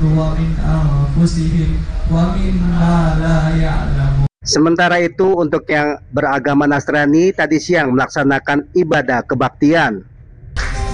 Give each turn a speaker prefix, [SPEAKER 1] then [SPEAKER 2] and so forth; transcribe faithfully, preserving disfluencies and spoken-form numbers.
[SPEAKER 1] ومن أنفسهم ومما لا يعلمون.
[SPEAKER 2] Sementara itu untuk yang beragama Nasrani tadi siang melaksanakan ibadah kebaktian.